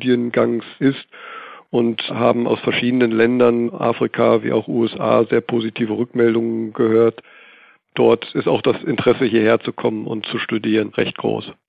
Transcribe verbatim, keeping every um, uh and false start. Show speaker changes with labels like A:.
A: Studiengangs ist und haben aus verschiedenen Ländern, Afrika wie auch U S A, sehr positive Rückmeldungen gehört. Dort ist auch das Interesse, hierher zu kommen und zu studieren, recht groß.